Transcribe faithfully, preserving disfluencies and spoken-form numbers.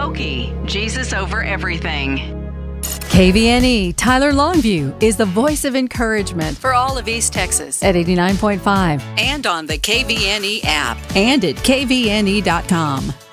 Skokie, Jesus over everything. K V N E Tyler Longview is the voice of encouragement for all of East Texas at eighty-nine point five and on the K V N E app and at K V N E dot com.